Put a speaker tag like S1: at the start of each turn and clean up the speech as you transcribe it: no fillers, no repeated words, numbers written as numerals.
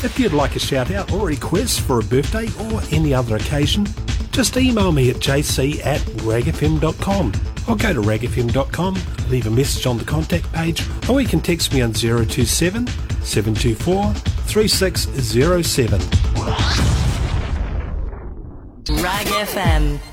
S1: If you'd like a shout out or request for a birthday or any other occasion, just email me at jc@ragfm.com or go to ragfm.com, leave a message on the contact page, or you can text me on 027 724 3607.
S2: Rag FM.